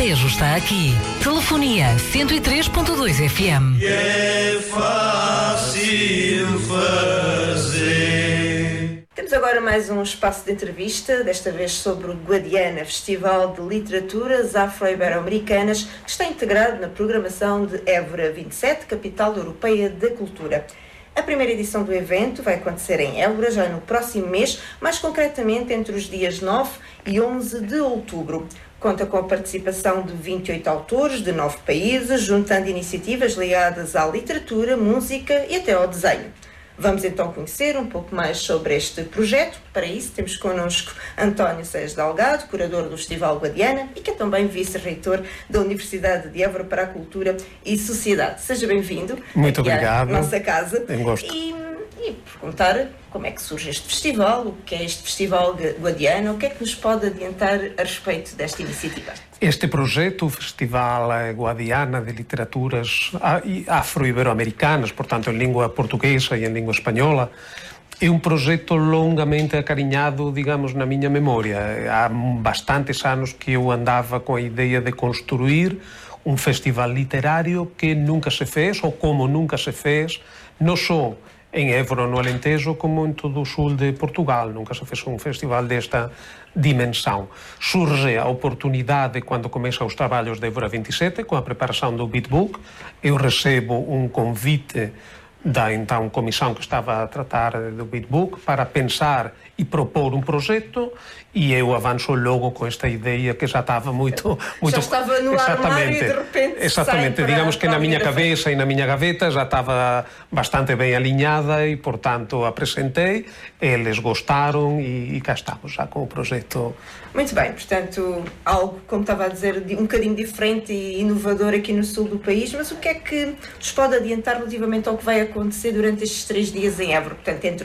Alentejo está aqui. Telefonia 103.2 FM. E é fácil fazer. Temos agora mais um espaço de entrevista, desta vez sobre o Guadiana, Festival de Literaturas Afro-Ibero-Americanas, que está integrado na programação de Évora 27, Capital Europeia da Cultura. A primeira edição do evento vai acontecer em Évora já no próximo mês, mais concretamente entre os dias 9 e 11 de outubro. Conta com a participação de 28 autores de 9 países, juntando iniciativas ligadas à literatura, música e até ao desenho. Vamos então conhecer um pouco mais sobre este projeto. Para isso temos connosco António Seixas Delgado, curador do Festival Guadiana e que é também vice-reitor da Universidade de Évora para a Cultura e Sociedade. Seja bem-vindo. Muito obrigado. À nossa casa. Tenho gosto. E perguntar como é que surge este festival, o que é este Festival Guadiana, o que é que nos pode adiantar a respeito desta iniciativa? Este projeto, o Festival Guadiana de Literaturas Afro-Ibero-Americanas, portanto em língua portuguesa e em língua espanhola, é um projeto longamente acarinhado, digamos, na minha memória. Há bastantes anos que eu andava com a ideia de construir um festival literário que nunca se fez, ou como nunca se fez, não só em Évora, no Alentejo, como em todo o sul de Portugal. Nunca se fez um festival desta dimensão. Surge a oportunidade quando começam os trabalhos de Évora 27, com a preparação do Beatbook. Eu recebo um convite da então comissão que estava a tratar do Beatbook para pensar e propor um projeto, e eu avanço logo com esta ideia que já estava muito já estava no armário e de repente exatamente, digamos que na minha cabeça e na minha gaveta já estava bastante bem alinhada e, portanto, apresentei, eles gostaram e cá estamos já com o projeto. Muito bem, portanto, algo, como estava a dizer, um bocadinho diferente e inovador aqui no sul do país, mas o que é que nos pode adiantar relativamente ao que vai acontecer durante estes 3 dias em Évora, portanto, entre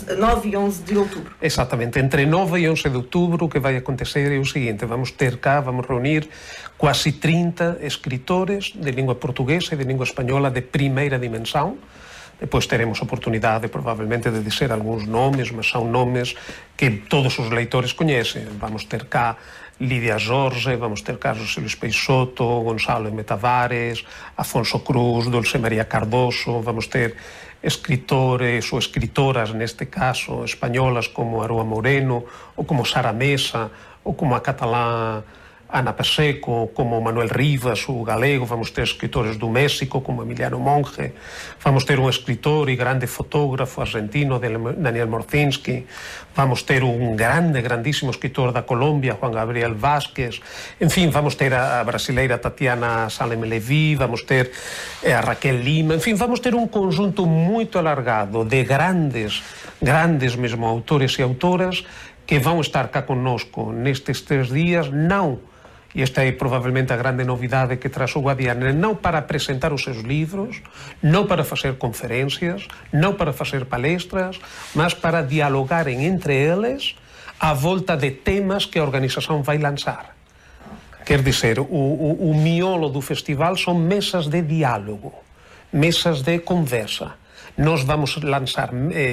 9 e 11 de outubro? Exatamente, entre 9 e 11 de outubro o que vai acontecer é o seguinte: vamos reunir quase 30 escritores de língua portuguesa e de língua espanhola de primeira dimensão. Depois teremos oportunidade, provavelmente, de dizer alguns nomes, mas são nomes que todos os leitores conhecem. Vamos ter cá Lídia Jorge, vamos ter cá José Luís Peixoto, Gonçalo M. Tavares, Afonso Cruz, Dulce María Cardoso, vamos ter escritores ou escritoras, neste caso, espanholas como Aroa Moreno, ou como Sara Mesa, ou como a catalã Ana Pacheco, como Manuel Rivas, o galego. Vamos ter escritores do México, como Emiliano Monge. Vamos ter um escritor e grande fotógrafo argentino, Daniel Morzinski. Vamos ter um grandíssimo escritor da Colômbia, Juan Gabriel Vázquez. Enfim, vamos ter a brasileira Tatiana Salem Levi, vamos ter a Raquel Lima. Enfim, vamos ter um conjunto muito alargado de grandes mesmo autores e autoras que vão estar cá connosco nestes 3 dias, não. E esta é provavelmente a grande novidade que traz o Guadiana, não para apresentar os seus livros, não para fazer conferências, não para fazer palestras, mas para dialogarem entre eles à volta de temas que a organização vai lançar. Quer dizer, o miolo do festival são mesas de diálogo, mesas de conversa. Nós vamos lançar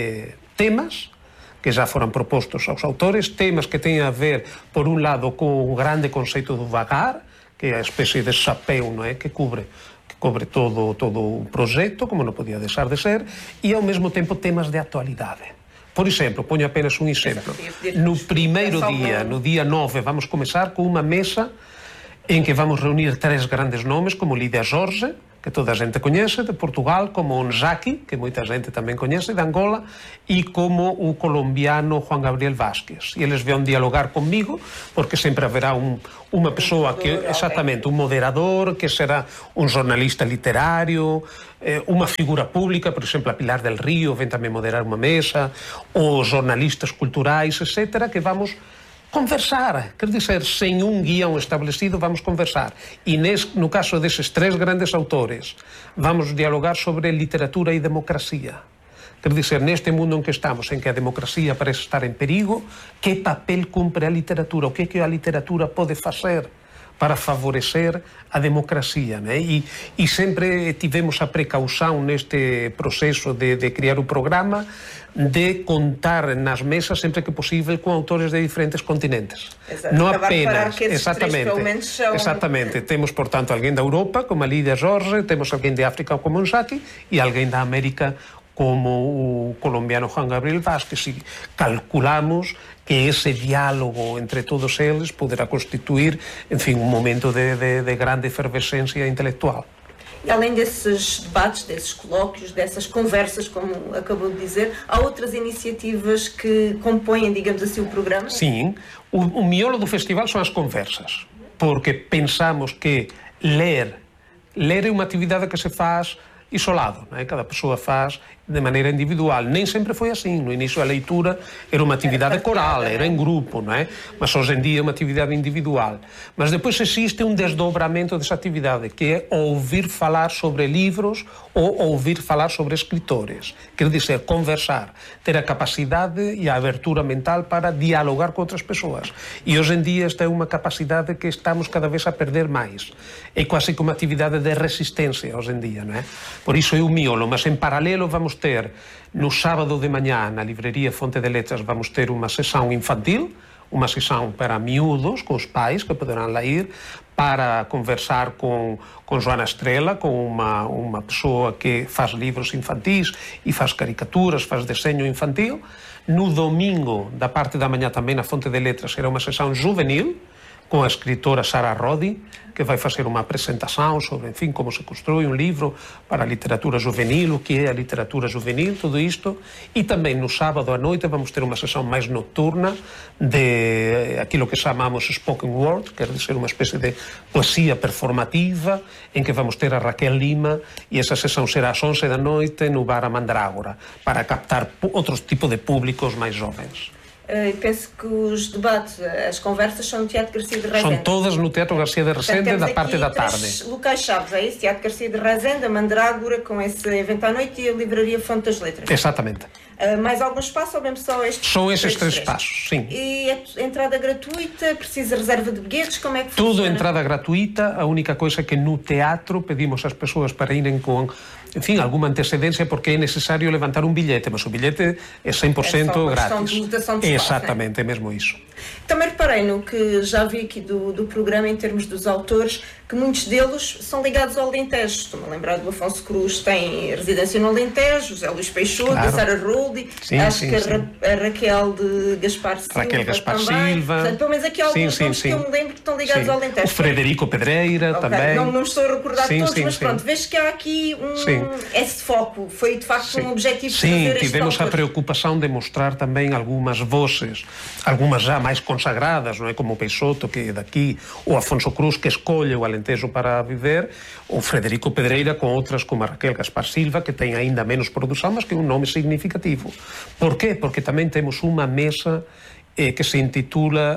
temas que já foram propostos aos autores, temas que têm a ver, por um lado, com o grande conceito do vagar, que é a espécie de chapéu, não é? que cobre todo o projeto, como não podia deixar de ser, e ao mesmo tempo temas de atualidade. Por exemplo, ponho apenas um exemplo. No primeiro dia, no dia 9, vamos começar com uma mesa em que vamos reunir 3 grandes nomes, como Lídia Jorge, que toda a gente conhece, de Portugal, como Nzaki, que muita gente também conhece, de Angola, e como o colombiano Juan Gabriel Vázquez. E eles vão dialogar comigo, porque sempre haverá uma pessoa que, exatamente, um moderador, que será um jornalista literário, uma figura pública, por exemplo, a Pilar del Río, vem também moderar uma mesa, ou jornalistas culturais, etc., que vamos conversar, quer dizer, sem um guião estabelecido, vamos conversar. E no caso desses 3 grandes autores, vamos dialogar sobre literatura e democracia. Quer dizer, neste mundo em que estamos, em que a democracia parece estar em perigo, que papel cumpre a literatura? O que a literatura pode fazer para favorecer a democracia, né? E sempre tivemos a precaução neste processo de criar o programa de contar nas mesas sempre que possível com autores de diferentes continentes. Exato. Não apenas que exatamente, pelo menos são... exatamente. Temos, portanto, alguém da Europa como a Lídia Jorge, temos alguém de África como o Saki e alguém da América como o colombiano Juan Gabriel Vázquez, e calculamos que ese diálogo entre todos eles poderá constituir, enfim, um momento de grande efervescência intelectual. E além desses debates, desses colóquios, dessas conversas, como acabou de dizer, há outras iniciativas que compõem, digamos assim, o programa? Sim, o miolo do festival são as conversas, porque pensamos que ler é uma atividade que se faz isolado, não é? Cada pessoa faz de maneira individual. Nem sempre foi assim. No início a leitura era uma atividade coral, era em grupo, não é? Mas hoje em dia é uma atividade individual. Mas depois existe um desdobramento dessa atividade, que é ouvir falar sobre livros ou ouvir falar sobre escritores. Quer dizer, conversar, ter a capacidade e a abertura mental para dialogar com outras pessoas. E hoje em dia esta é uma capacidade que estamos cada vez a perder mais. É quase como uma atividade de resistência hoje em dia, não é? Por isso é o miolo, mas em paralelo vamos ter, no sábado de manhã, na livraria Fonte de Letras, vamos ter uma sessão infantil, uma sessão para miúdos, com os pais que poderão lá ir, para conversar com Joana Estrela, com uma pessoa que faz livros infantis e faz caricaturas, faz desenho infantil. No domingo, da parte da manhã também, na Fonte de Letras, será uma sessão juvenil, com a escritora Sara Rodi, que vai fazer uma apresentação sobre, enfim, como se constrói um livro para a literatura juvenil, o que é a literatura juvenil, tudo isto. E também no sábado à noite vamos ter uma sessão mais noturna de aquilo que chamamos spoken word, quer dizer, uma espécie de poesia performativa, em que vamos ter a Raquel Lima, e essa sessão será às 11 da noite no Bar A Mandrágora, para captar outros tipos de públicos mais jovens. Penso que os debates, as conversas são no Teatro Garcia de Rezende. São todas no Teatro Garcia de Rezende, da parte da tarde. Locais-chave, é isso? Teatro Garcia de Rezende, a Mandrágora, com esse evento à noite, e a livraria Fonte das Letras. Exatamente. Mais algum espaço ou mesmo só estes? São esses três espaços, sim. E é entrada gratuita? Precisa reserva de bilhetes? Como é que funciona? Tudo entrada gratuita. A única coisa é que no teatro pedimos às pessoas para irem com, enfim, alguma antecedência, porque é necessário levantar um bilhete, mas o bilhete é 100% grátis. De lotação de espaço, exatamente, é mesmo isso. Também reparei no que já vi aqui do programa, em termos dos autores, que muitos deles são ligados ao Alentejo. Estou-me a lembrar do Afonso Cruz, tem residência no Alentejo, José Luís Peixoto, claro. A Sara Roldi, acho que a Raquel de Gaspar Silva. Raquel Gaspar também. Silva. Portanto, pelo menos aqui há alguns nomes que eu me lembro que estão ligados ao Alentejo. O Frederico Pedreira também. Não estou a recordar todos, mas pronto, vejo que há aqui esse foco. Foi de facto um objetivo de fazer este tivemos a preocupação de mostrar também algumas vozes, algumas já mais consagradas, não é? Como o Peixoto, que é daqui, o Afonso Cruz, que escolhe o Alentejo para viver, o Frederico Pedreira, com outras como a Raquel Gaspar Silva, que tem ainda menos produção, mas que é um nome significativo. Por quê? Porque também temos uma mesa que se intitula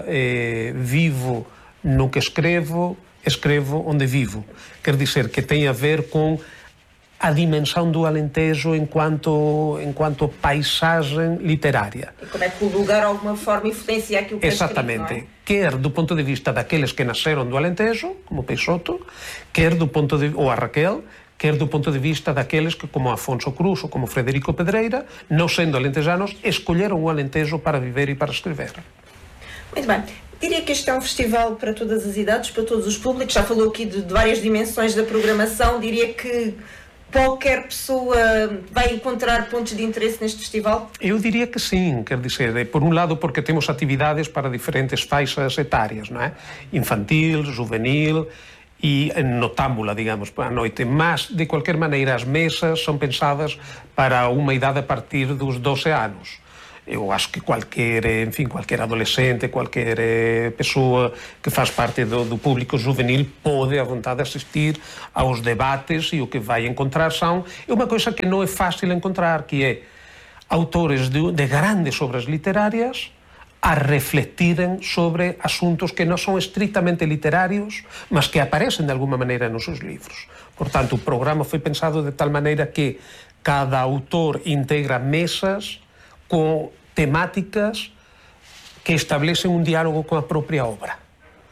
Vivo no que escrevo, escrevo onde vivo. Quer dizer que tem a ver com a dimensão do Alentejo enquanto paisagem literária. E como é que o lugar, de alguma forma, influencia aquilo que exatamente. É escrito, não é? Quer do ponto de vista daqueles que nasceram do Alentejo, como Peixoto, quer do ponto de, ou a Raquel, quer do ponto de vista daqueles que, como Afonso Cruz ou como Frederico Pedreira, não sendo alentejanos, escolheram o Alentejo para viver e para escrever. Muito bem. Diria que este é um festival para todas as idades, para todos os públicos. Já falou aqui de várias dimensões da programação. Diria que qualquer pessoa vai encontrar pontos de interesse neste festival? Eu diria que sim, quer dizer, por um lado porque temos atividades para diferentes faixas etárias, não é? Infantil, juvenil e notâmbula, digamos, à noite. Mas, de qualquer maneira, as mesas são pensadas para uma idade a partir dos 12 anos. Eu acho que qualquer adolescente, qualquer pessoa que faz parte do público juvenil pode, à vontade, assistir aos debates, e o que vai encontrar é uma coisa que não é fácil encontrar, que é autores de grandes obras literárias a refletirem sobre assuntos que não são estritamente literários, mas que aparecem de alguma maneira nos seus livros. Portanto, o programa foi pensado de tal maneira que cada autor integra mesas com temáticas que establecem um diálogo com a própria obra.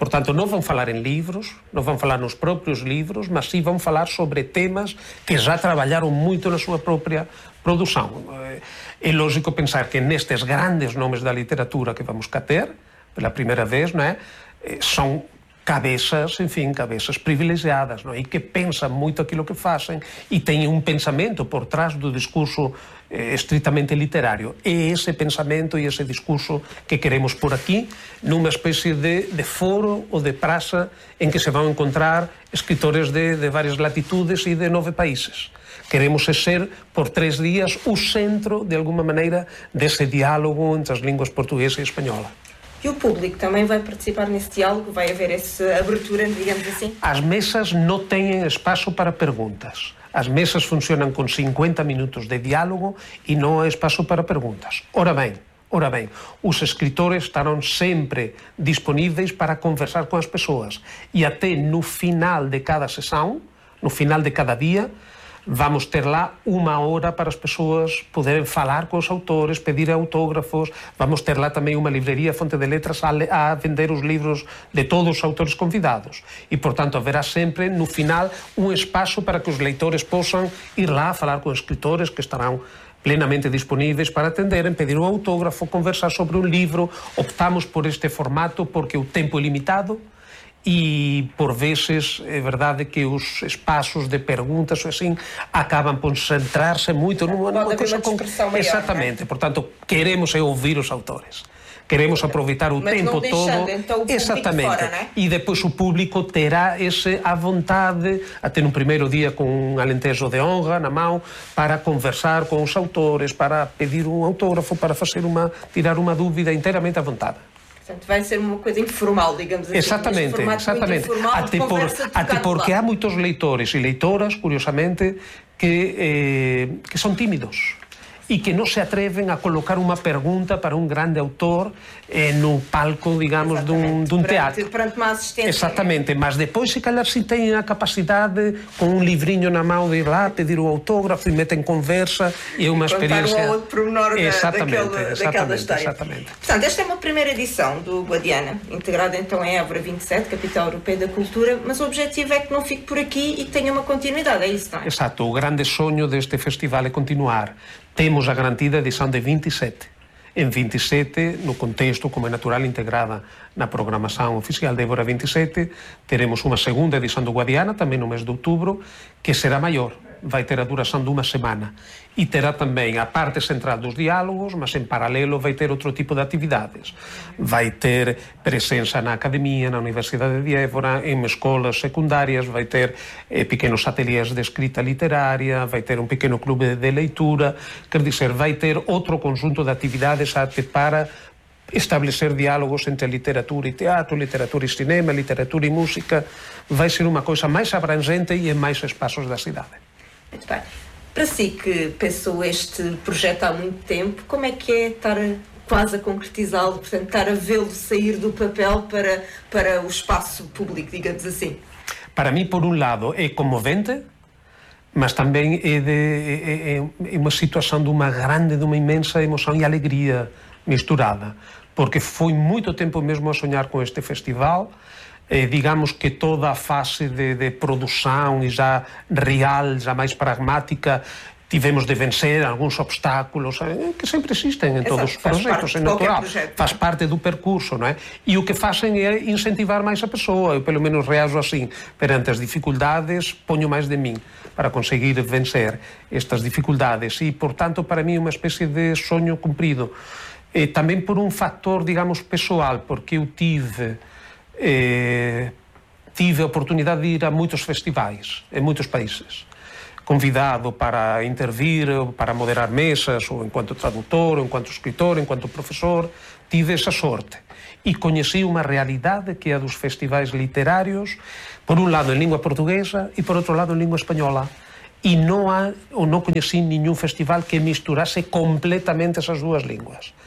Portanto, não vão falar em livros, não vão falar nos próprios livros, mas sim vão falar sobre temas que já trabalharam muito na sua própria produção. É lógico pensar que nestes grandes nomes da literatura que vamos cá ter, pela primeira vez, não é? São cabeças, enfim, cabeças privilegiadas, não é? E que pensam muito aquilo que fazem e têm um pensamento por trás do discurso estritamente literário. É esse pensamento e esse discurso que queremos por aqui, numa espécie de foro ou de praça em que se vão encontrar escritores de várias latitudes e de 9 países. Queremos ser, por 3 dias, o centro, de alguma maneira, desse diálogo entre as línguas portuguesa e espanhola. E o público também vai participar nesse diálogo? Vai haver essa abertura, digamos assim? As mesas não têm espaço para perguntas. As mesas funcionam com 50 minutos de diálogo e não há espaço para perguntas. Ora bem, os escritores estarão sempre disponíveis para conversar com as pessoas. E até no final de cada sessão, no final de cada dia, vamos ter lá 1 hora para as pessoas poderem falar com os autores, pedir autógrafos. Vamos ter lá também uma livraria Fonte de Letras a vender os livros de todos os autores convidados. E, portanto, haverá sempre, no final, um espaço para que os leitores possam ir lá falar com escritores que estarão plenamente disponíveis para atenderem, pedir um autógrafo, conversar sobre um livro. Optamos por este formato porque o tempo é limitado. E, por vezes, é verdade que os espaços de perguntas assim acabam por centrar-se muito numa coisa maior, exatamente, portanto, queremos ouvir os autores. Queremos aproveitar o tempo todo. Então, o exatamente. Fora, não é? E depois o público terá a vontade, até no primeiro dia com um alentejo de honra na mão, para conversar com os autores, para pedir um autógrafo, para tirar uma dúvida inteiramente à vontade. Portanto, vai ser uma coisa informal, digamos assim. Exatamente, exatamente. Informal, até porque há muitos leitores e leitoras, curiosamente, que são tímidos e que não se atrevem a colocar uma pergunta para um grande autor no palco, digamos, de um teatro. Perante uma assistência. Exatamente, mas depois, se calhar, se têm a capacidade, com um livrinho na mão, de ir lá, pedir o autógrafo e metem conversa, e é uma experiência... Contar um ou outro pormenor daquela história. Exatamente. Portanto, esta é uma primeira edição do Guadiana, integrada então em Évora 27, Capital Europeia da Cultura, mas o objetivo é que não fique por aqui e que tenha uma continuidade, é isso, não é? Exato, o grande sonho deste festival é continuar. Temos a garantida edição de 27. Em 27, no contexto, como é natural, integrada na programação oficial de Évora 27, teremos uma segunda edição do Guadiana, também no mês de outubro, que será maior. Vai ter a duração de 1 semana. E terá também a parte central dos diálogos, mas em paralelo vai ter outro tipo de atividades. Vai ter presença na academia, na Universidade de Évora, em escolas secundárias, vai ter pequenos ateliês de escrita literária, vai ter um pequeno clube de leitura, quer dizer, vai ter outro conjunto de atividades até para estabelecer diálogos entre literatura e teatro, literatura e cinema, literatura e música. Vai ser uma coisa mais abrangente e em mais espaços da cidade. Muito bem. Para si, que pensou este projeto há muito tempo, como é que é estar quase a concretizá-lo, portanto, estar a vê-lo sair do papel para o espaço público, digamos assim? Para mim, por um lado, é comovente, mas também é uma situação de uma imensa emoção e alegria misturada, porque foi muito tempo mesmo a sonhar com este festival. Digamos que toda a fase de produção e já real, já mais pragmática, tivemos de vencer alguns obstáculos que sempre existem em todos os projetos, é natural, faz parte do percurso, não é? E o que fazem é incentivar mais a pessoa. Eu, pelo menos, reajo assim, perante as dificuldades, ponho mais de mim para conseguir vencer estas dificuldades e, portanto, para mim, uma espécie de sonho cumprido. E também por um fator, digamos, pessoal, porque eu tive a oportunidade de ir a muitos festivais, em muitos países, convidado para intervir, para moderar mesas, ou enquanto tradutor, ou enquanto escritor, enquanto professor. Tive essa sorte e conheci uma realidade que é a dos festivais literários, por um lado em língua portuguesa e por outro lado em língua espanhola. E não conheci nenhum festival que misturasse completamente essas duas línguas.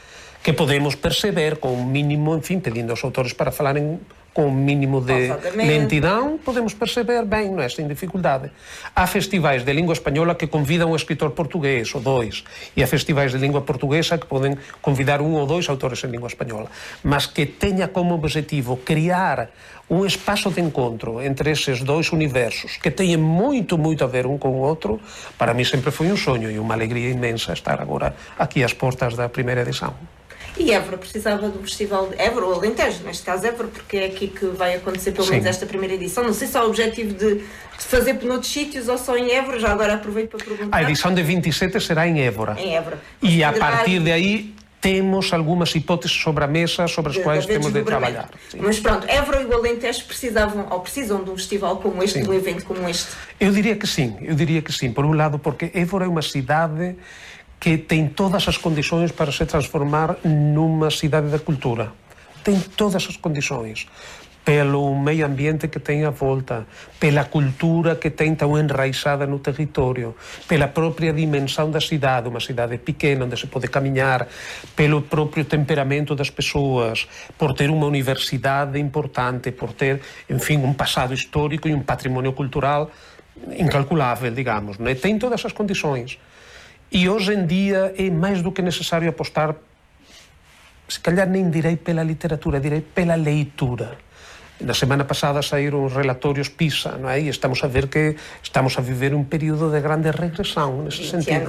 que podemos perceber com um mínimo, enfim, pedindo aos autores para falarem com um mínimo de lentidão, podemos perceber bem, não é? Sem dificuldade. Há festivais de língua espanhola que convidam um escritor português ou dois, e há festivais de língua portuguesa que podem convidar um ou dois autores em língua espanhola, mas que tenha como objetivo criar um espaço de encontro entre esses dois universos, que tenham muito, muito a ver um com o outro, para mim sempre foi um sonho e uma alegria imensa estar agora aqui às portas da primeira edição. E Évora precisava do festival de Évora, ou Alentejo, neste caso Évora, porque é aqui que vai acontecer pelo menos esta primeira edição. Não sei se há o objetivo de fazer por noutros sítios ou só em Évora, já agora aproveito para perguntar. A edição de 27 será em Évora. Em Évora. E a partir de aí temos algumas hipóteses sobre a mesa sobre as quais temos de trabalhar. Sim. Mas pronto, Évora e o Alentejo precisavam ou precisam de um festival como este, de um evento como este? Eu diria que sim. Por um lado, porque Évora é uma cidade que tem todas as condições para se transformar numa cidade da cultura. Tem todas as condições. Pelo meio ambiente que tem à volta, pela cultura que tem tão enraizada no território, pela própria dimensão da cidade, uma cidade pequena onde se pode caminhar, pelo próprio temperamento das pessoas, por ter uma universidade importante, por ter, enfim, um passado histórico e um patrimônio cultural incalculável, digamos, não é? Tem todas as condições. E hoje em dia é mais do que necessário apostar, se calhar nem direi pela literatura, direi pela leitura. Na semana passada saíram os relatórios PISA, não é? E estamos a ver que estamos a viver um período de grande regressão nesse sentido.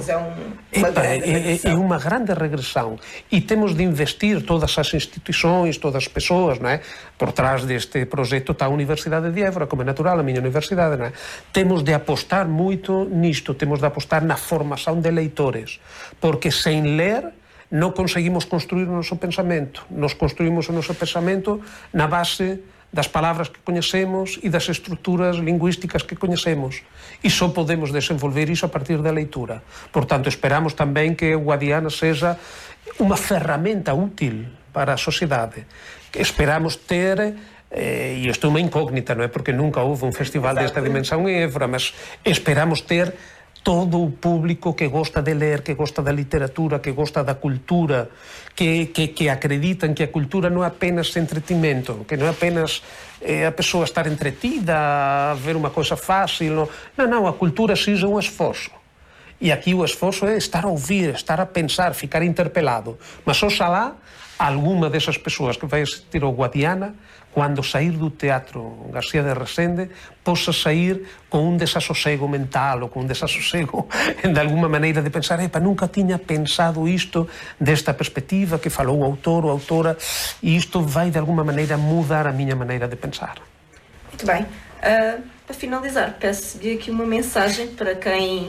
É uma grande regressão. E temos de investir todas as instituições, todas as pessoas, não é? Por trás deste projeto está a Universidade de Évora, como é natural, a minha universidade, não é? Temos de apostar muito nisto, temos de apostar na formação de leitores, porque sem ler não conseguimos construir o nosso pensamento. Nós construímos o nosso pensamento na base das palavras que conhecemos e das estruturas linguísticas que conhecemos. E só podemos desenvolver isso a partir da leitura. Portanto, esperamos também que o Guadiana seja uma ferramenta útil para a sociedade. Esperamos ter, e isto é uma incógnita, não é? Porque nunca houve um festival desta dimensão em Évora, mas esperamos ter todo o público que gosta de ler, que gosta da literatura, que gosta da cultura, que acreditam que a cultura não é apenas entretenimento, que não é apenas a pessoa estar entretida, a ver uma coisa fácil. Não, a cultura exige um esforço. E aqui o esforço é estar a ouvir, estar a pensar, ficar interpelado. Mas oxalá alguma dessas pessoas que vai assistir ao Guadiana, quando sair do Teatro García de Resende, possa sair com um desassossego mental ou com um desassossego de alguma maneira de pensar, nunca tinha pensado isto desta perspectiva que falou o autor ou a autora, e isto vai de alguma maneira mudar a minha maneira de pensar. Muito bem. Para finalizar, peço-lhe aqui uma mensagem para quem...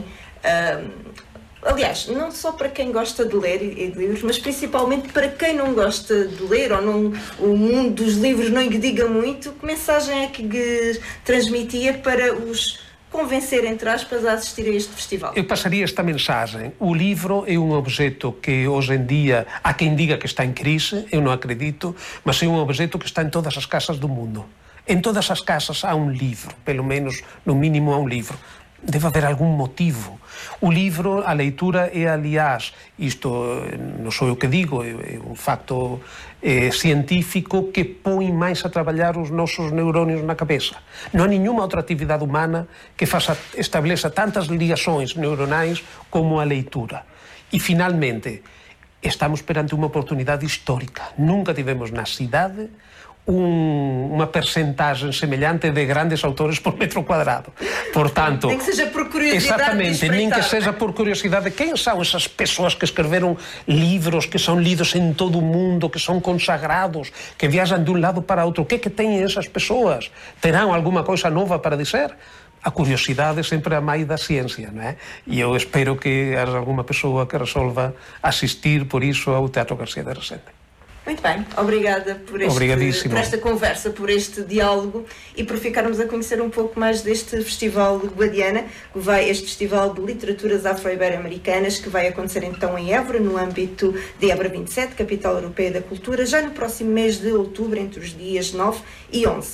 aliás, não só para quem gosta de ler e de livros, mas principalmente para quem não gosta de ler ou não, o mundo dos livros não lhe diga muito, que mensagem é que lhe transmitia para os convencer, entre aspas, a assistir a este festival? Eu passaria esta mensagem. O livro é um objeto que hoje em dia, há quem diga que está em crise, eu não acredito, mas é um objeto que está em todas as casas do mundo. Em todas as casas há um livro, pelo menos, no mínimo, há um livro. Deve haver algum motivo. O livro, a leitura é, aliás, isto não sou eu que digo, é um facto científico que põe mais a trabalhar os nossos neurónios na cabeça. Não há nenhuma outra atividade humana que estabeleça tantas ligações neuronais como a leitura. E, finalmente, estamos perante uma oportunidade histórica. Nunca tivemos na cidade uma percentagem semelhante de grandes autores por metro quadrado. Portanto, nem que seja por curiosidade. Exatamente, nem que seja por curiosidade. Quem são essas pessoas que escreveram livros que são lidos em todo o mundo, que são consagrados, que viajam de um lado para outro? O que é que têm essas pessoas? Terão alguma coisa nova para dizer? A curiosidade é sempre a mãe da ciência, não é? E eu espero que haja alguma pessoa que resolva assistir por isso ao Teatro García de Resende. Muito bem, obrigada por esta conversa, por este diálogo e por ficarmos a conhecer um pouco mais deste Festival Guadiana, este Festival de Literaturas Afro-Ibero-Americanas, que vai acontecer então em Évora, no âmbito de Évora 27, Capital Europeia da Cultura, já no próximo mês de outubro, entre os dias 9 e 11.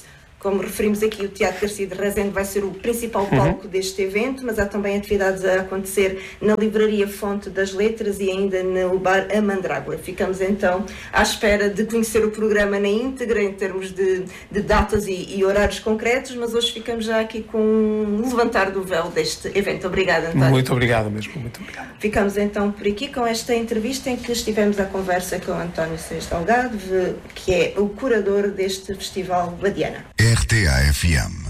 Como referimos aqui, o Teatro Garcia de Rezende vai ser o principal palco deste evento, mas há também atividades a acontecer na Livraria Fonte das Letras e ainda no Bar A Mandrágora. Ficamos então à espera de conhecer o programa na íntegra, em termos de datas e horários concretos, mas hoje ficamos já aqui com um levantar do véu deste evento. Obrigada, António. Muito obrigado mesmo, muito obrigado. Ficamos então por aqui com esta entrevista em que estivemos à conversa com António Seixas Delgado, que é o curador deste Festival Guadiana. RTA FM